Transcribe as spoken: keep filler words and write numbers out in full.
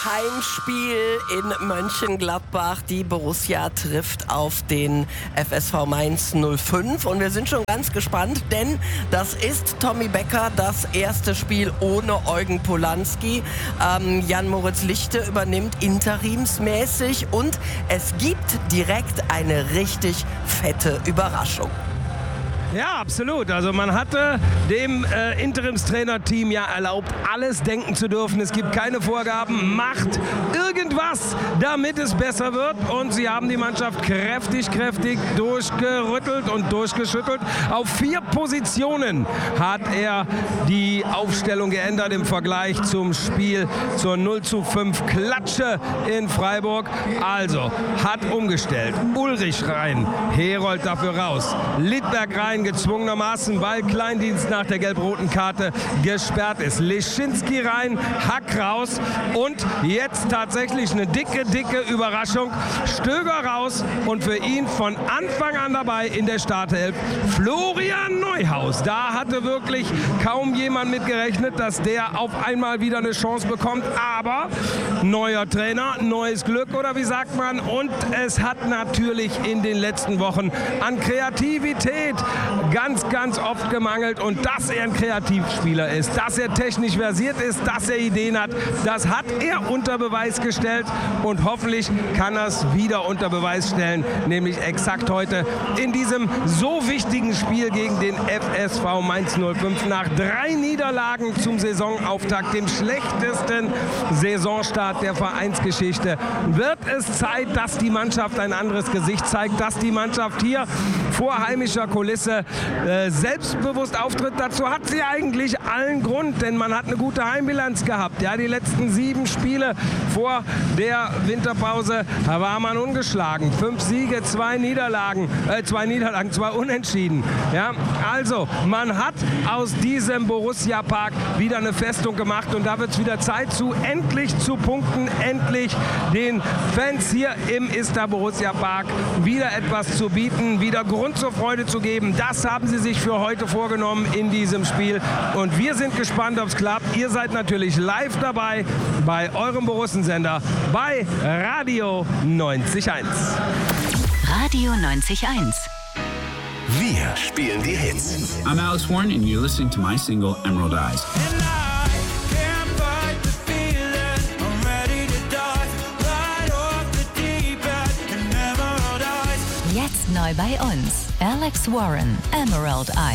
Heimspiel in Mönchengladbach. Die Borussia trifft auf den F S V Mainz null fünf. Und wir sind schon ganz gespannt, denn das ist Tommy Becker das erste Spiel ohne Eugen Polanski. Ähm, Jan-Moritz Lichte übernimmt interimsmäßig und es gibt direkt eine richtig fette Überraschung. Ja, absolut. Also man hatte dem äh, Interimstrainer-Team ja erlaubt, alles denken zu dürfen. Es gibt keine Vorgaben. Macht irgendwas, damit es besser wird. Und sie haben die Mannschaft kräftig, kräftig durchgerüttelt und durchgeschüttelt. Auf vier Positionen hat er die Aufstellung geändert im Vergleich zum Spiel zur null zu fünf Klatsche in Freiburg. Also hat umgestellt. Ulrich rein, Herold dafür raus, Littberg rein, gezwungenermaßen, weil Kleindienst nach der gelb-roten Karte gesperrt ist. Leschinski rein, Hack raus und jetzt tatsächlich eine dicke, dicke Überraschung. Stöger raus und für ihn von Anfang an dabei in der Startelf Florian Neuhaus. Da hatte wirklich kaum jemand mit gerechnet, dass der auf einmal wieder eine Chance bekommt. Aber neuer Trainer, neues Glück oder wie sagt man? Und es hat natürlich in den letzten Wochen an Kreativität ganz, ganz oft gemangelt. Und dass er ein Kreativspieler ist, dass er technisch versiert ist, dass er Ideen hat, das hat er unter Beweis gestellt. Und hoffentlich kann er es wieder unter Beweis stellen, nämlich exakt heute in diesem so wichtigen Spiel gegen den F S V Mainz null fünf. Nach drei Niederlagen zum Saisonauftakt, dem schlechtesten Saisonstart der Vereinsgeschichte, wird es Zeit, dass die Mannschaft ein anderes Gesicht zeigt, dass die Mannschaft hier vor heimischer Kulisse äh, selbstbewusst auftritt. Dazu hat sie eigentlich allen Grund, denn man hat eine gute Heimbilanz gehabt. Ja, die letzten sieben Spiele vor der Winterpause war man ungeschlagen. Fünf Siege, zwei Niederlagen, äh, zwei Niederlagen, zwei Unentschieden. Ja, also man hat aus diesem Borussia Park wieder eine Festung gemacht und da wird es wieder Zeit zu endlich zu punkten, endlich den Fans hier im Ista Borussia Park wieder etwas zu bieten, wieder Grund zur Freude zu geben. Das haben sie sich für heute vorgenommen in diesem Spiel und wir sind gespannt, ob es klappt. Ihr seid natürlich live dabei bei eurem Borussensender bei Radio neunzig Komma eins. Radio neunzig Komma eins. Wir spielen die Hits. I'm Alex Warren and you're listening to my single Emerald Eyes. Jetzt neu bei uns. Alex Warren, Emerald Eyes.